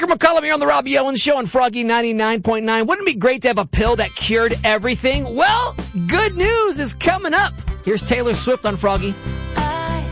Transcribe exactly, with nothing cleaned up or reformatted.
McCollum here on the Robbie Owens Show on Froggy ninety-nine point nine. Wouldn't it be great to have a pill that cured everything? Well, good news is coming up. Here's Taylor Swift on Froggy.